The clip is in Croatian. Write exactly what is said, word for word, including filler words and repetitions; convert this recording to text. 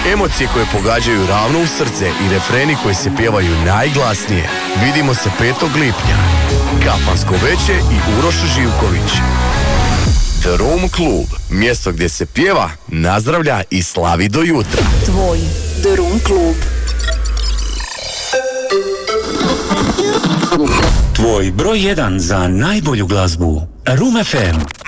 Emocije koje pogađaju ravno u srce i refreni koji se pjevaju najglasnije. Vidimo se petog lipnja. Kafansko veće i Uroš Živković. The Room Club, mjesto gdje se pjeva, nazdravlja i slavi do jutra. Tvoj The Room Club. Tvoj broj jedan za najbolju glazbu. Room ef em.